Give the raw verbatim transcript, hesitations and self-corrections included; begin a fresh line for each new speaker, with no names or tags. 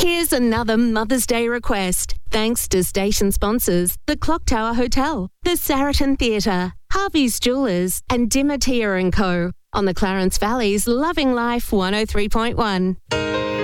Here's another Mother's Day request. Thanks to station sponsors, the Clock Tower Hotel, the Saraton Theatre, Harvey's Jewellers, and Dimatia and Co. on the Clarence Valley's Loving Life one oh three point one.